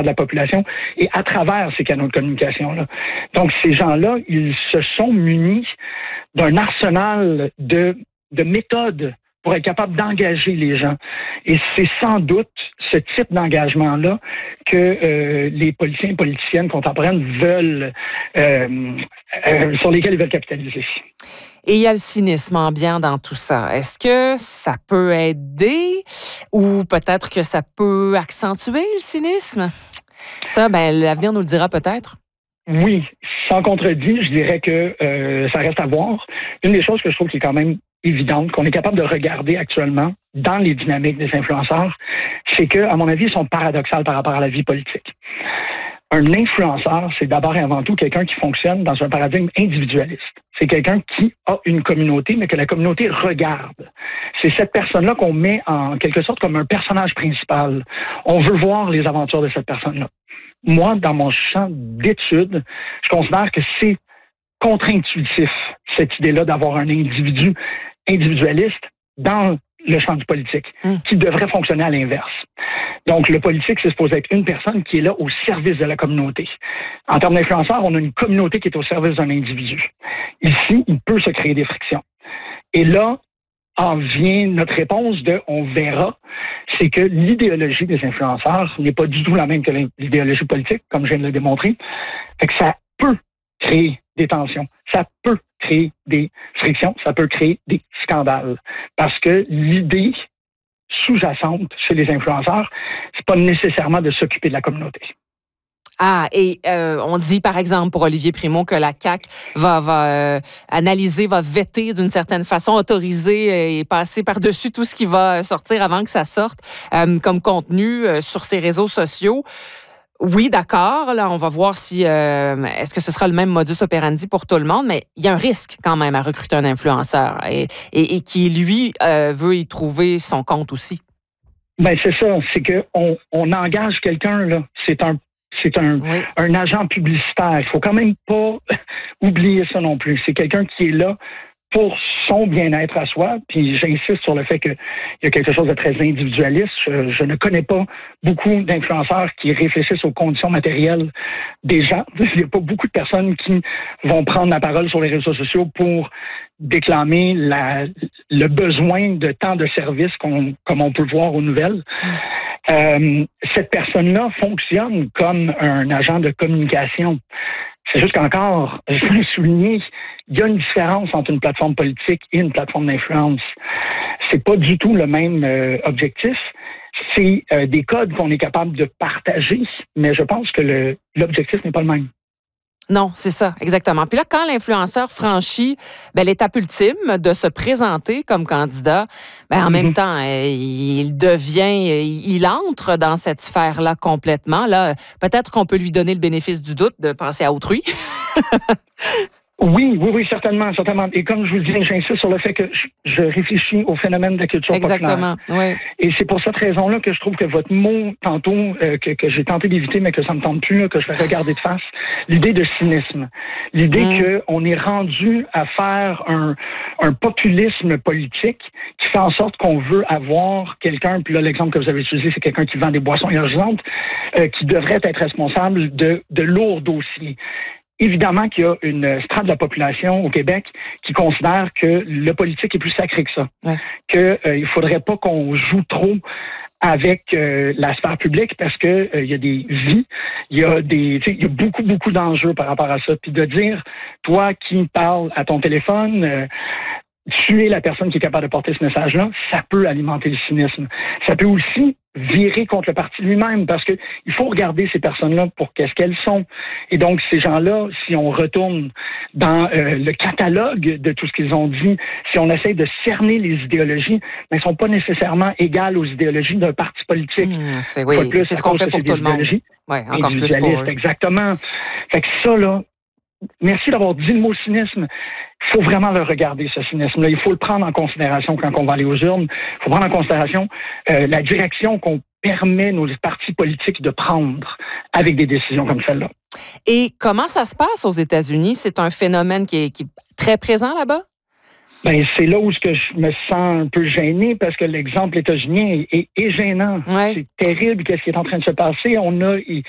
de la population et à travers ces canaux de communication-là. Donc, ces gens-là, ils se sont munis d'un arsenal de méthodes pour être capable d'engager les gens. Et c'est sans doute ce type d'engagement-là que les politiciens et politiciennes contemporaines veulent, sur lesquels ils veulent capitaliser. Et il y a le cynisme ambiant dans tout ça. Est-ce que ça peut aider ou peut-être que ça peut accentuer le cynisme? Ça, l'avenir nous le dira peut-être. Oui, sans contredit, je dirais que ça reste à voir. Une des choses que je trouve qui est quand même évidente, qu'on est capable de regarder actuellement dans les dynamiques des influenceurs, c'est que, à mon avis, ils sont paradoxales par rapport à la vie politique. Un influenceur, c'est d'abord et avant tout quelqu'un qui fonctionne dans un paradigme individualiste. C'est quelqu'un qui a une communauté, mais que la communauté regarde. C'est cette personne-là qu'on met en quelque sorte comme un personnage principal. On veut voir les aventures de cette personne-là. Moi, dans mon champ d'études, je considère que c'est contre-intuitif, cette idée-là d'avoir un individu individualiste dans le champ du politique, qui devrait fonctionner à l'inverse. Donc, le politique, c'est supposé être une personne qui est là au service de la communauté. En termes d'influenceurs, on a une communauté qui est au service d'un individu. Ici, il peut se créer des frictions. Et là, en vient notre réponse de « on verra », c'est que l'idéologie des influenceurs n'est pas du tout la même que l'idéologie politique, comme je viens de le démontrer. Fait que ça peut créer des tensions, ça peut créer des frictions, ça peut créer des scandales. Parce que l'idée sous-jacente chez les influenceurs, c'est pas nécessairement de s'occuper de la communauté. Ah, et on dit, par exemple, pour Olivier Primo, que la CAQ va analyser, va vetter d'une certaine façon, autoriser et passer par-dessus tout ce qui va sortir avant que ça sorte comme contenu sur ses réseaux sociaux. Oui, d'accord. Là, on va voir si est-ce que ce sera le même modus operandi pour tout le monde, mais il y a un risque quand même à recruter un influenceur et qui, lui, veut y trouver son compte aussi. Ben c'est ça. C'est que on engage quelqu'un là. C'est un agent publicitaire. Il faut quand même pas oublier ça non plus. C'est quelqu'un qui est là pour son bien-être à soi. Puis j'insiste sur le fait qu'il y a quelque chose de très individualiste. Je ne connais pas beaucoup d'influenceurs qui réfléchissent aux conditions matérielles des gens. Il n'y a pas beaucoup de personnes qui vont prendre la parole sur les réseaux sociaux pour déclamer le besoin de tant de services comme on peut voir aux nouvelles. Cette personne-là fonctionne comme un agent de communication. C'est juste qu'encore, je veux le souligner, il y a une différence entre une plateforme politique et une plateforme d'influence. C'est pas du tout le même objectif. C'est des codes qu'on est capable de partager, mais je pense que l'objectif n'est pas le même. Non, c'est ça, exactement. Puis là, quand l'influenceur franchit l'étape ultime de se présenter comme candidat, en même temps, il entre dans cette sphère-là complètement. Là, peut-être qu'on peut lui donner le bénéfice du doute de penser à autrui. Oui, certainement. Et comme je vous le dis, j'insiste sur le fait que je réfléchis au phénomène de la culture populaire. Exactement, oui. Et c'est pour cette raison-là que je trouve que votre mot, tantôt, que j'ai tenté d'éviter, mais que ça me tente plus, là, que je vais regarder de face, l'idée de cynisme. L'idée qu'on est rendu à faire un populisme politique qui fait en sorte qu'on veut avoir quelqu'un, puis là, l'exemple que vous avez utilisé, c'est quelqu'un qui vend des boissons énergisantes, qui devrait être responsable de lourds dossiers. Évidemment qu'il y a une strate de la population au Québec qui considère que le politique est plus sacré que ça. Ouais. Il faudrait pas qu'on joue trop avec la sphère publique parce que il y a des vies, il y a beaucoup d'enjeux par rapport à ça. Puis de dire, toi qui parles à ton téléphone, tu es la personne qui est capable de porter ce message-là, ça peut alimenter le cynisme. Ça peut aussi virer contre le parti lui-même parce que il faut regarder ces personnes-là pour qu'est-ce qu'elles sont. Et donc, ces gens-là, si on retourne dans le catalogue de tout ce qu'ils ont dit, si on essaie de cerner les idéologies, mais elles sont pas nécessairement égales aux idéologies d'un parti politique. C'est ce qu'on fait pour tout le monde. Oui, encore plus pour eux. Exactement. Fait que ça, là, merci d'avoir dit le mot cynisme. Il faut vraiment le regarder, ce cynisme-là. Il faut le prendre en considération quand on va aller aux urnes. Il faut prendre en considération la direction qu'on permet nos partis politiques de prendre avec des décisions comme celle-là. Et comment ça se passe aux États-Unis? C'est un phénomène qui est très présent là-bas? Ben, c'est là où je me sens un peu gêné parce que l'exemple états-unien est gênant. Ouais. C'est terrible qu'est-ce qui est en train de se passer. On a